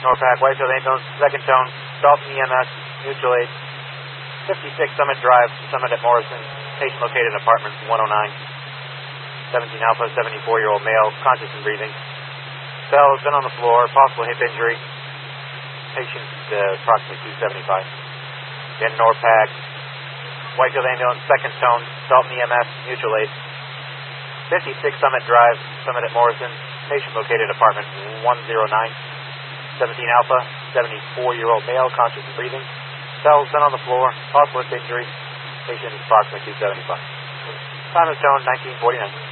Norpac, Whitefield Ambulance, second tone, Dalton EMS, mutual aid. 56 Summit Drive, Summit at Morrison. Patient located in apartment 109. 17 Alpha, 74-year-old male, conscious and breathing. Bell has been on the floor, possible hip injury. Patient approximately 275. Again, Norpac, Whitefield Ambulance, second tone, Dalton EMS, mutual aid. 56 Summit Drive, Summit at Morrison. Patient located in apartment 109. 17 Alpha, 74-year-old male, conscious and breathing. Bell's been on the floor, possible hip injury. Patient is approximately 275. Time is tone 1949.